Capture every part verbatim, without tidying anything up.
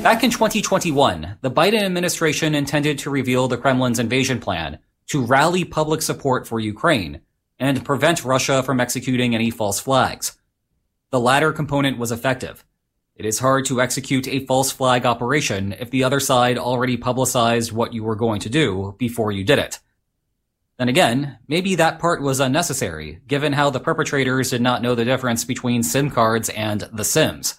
Back in twenty twenty-one, the Biden administration intended to reveal the Kremlin's invasion plan to rally public support for Ukraine and prevent Russia from executing any false flags. The latter component was effective. It is hard to execute a false flag operation if the other side already publicized what you were going to do before you did it. Then again, maybe that part was unnecessary, given how the perpetrators did not know the difference between SIM cards and the SIMs.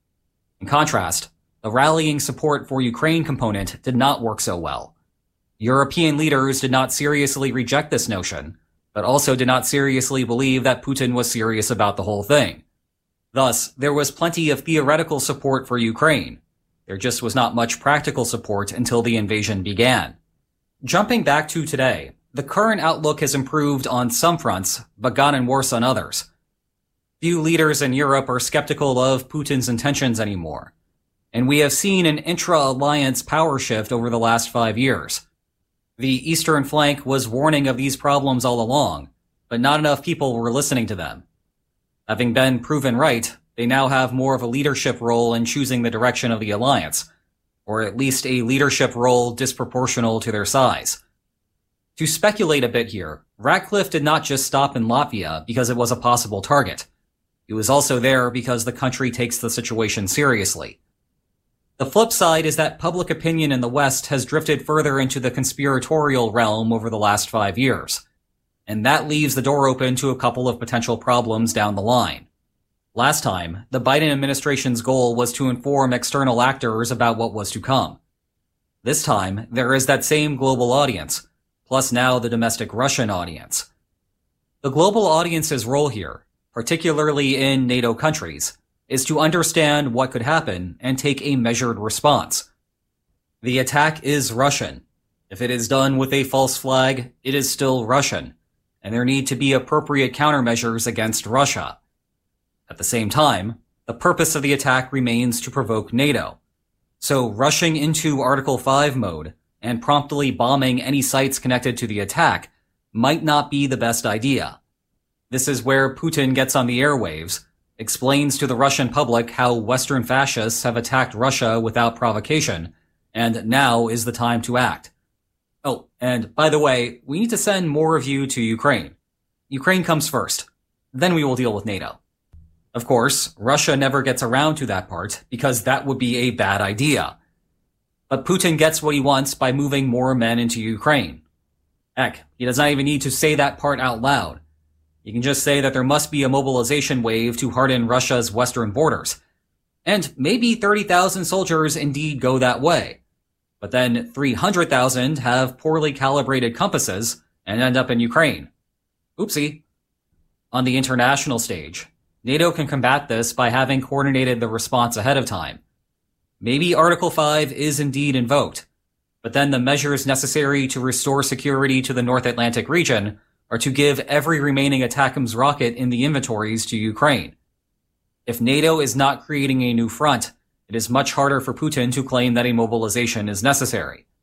In contrast, the rallying support for Ukraine component did not work so well. European leaders did not seriously reject this notion, but also did not seriously believe that Putin was serious about the whole thing. Thus, there was plenty of theoretical support for Ukraine. There just was not much practical support until the invasion began. Jumping back to today, the current outlook has improved on some fronts, but gotten worse on others. Few leaders in Europe are skeptical of Putin's intentions anymore, and we have seen an intra-alliance power shift over the last five years. The eastern flank was warning of these problems all along, but not enough people were listening to them. Having been proven right, they now have more of a leadership role in choosing the direction of the alliance, or at least a leadership role disproportional to their size. To speculate a bit here, Ratcliffe did not just stop in Latvia because it was a possible target. He was also there because the country takes the situation seriously. The flip side is that public opinion in the West has drifted further into the conspiratorial realm over the last five years. And that leaves the door open to a couple of potential problems down the line. Last time, the Biden administration's goal was to inform external actors about what was to come. This time, there is that same global audience, plus now the domestic Russian audience. The global audience's role here, particularly in NATO countries, is to understand what could happen and take a measured response. The attack is Russian. If it is done with a false flag, it is still Russian, and there need to be appropriate countermeasures against Russia. At the same time, the purpose of the attack remains to provoke NATO. So rushing into Article five mode and promptly bombing any sites connected to the attack might not be the best idea. This is where Putin gets on the airwaves, explains to the Russian public how Western fascists have attacked Russia without provocation, and now is the time to act. Oh, and by the way, we need to send more of you to Ukraine. Ukraine comes first. Then we will deal with NATO. Of course, Russia never gets around to that part because that would be a bad idea. But Putin gets what he wants by moving more men into Ukraine. Heck, he does not even need to say that part out loud. He can just say that there must be a mobilization wave to harden Russia's western borders. And maybe thirty thousand soldiers indeed go that way. But then three hundred thousand have poorly calibrated compasses and end up in Ukraine. Oopsie. On the international stage, NATO can combat this by having coordinated the response ahead of time. Maybe Article five is indeed invoked, but then the measures necessary to restore security to the North Atlantic region are to give every remaining ATACMS rocket in the inventories to Ukraine. If NATO is not creating a new front, it is much harder for Putin to claim that a mobilization is necessary.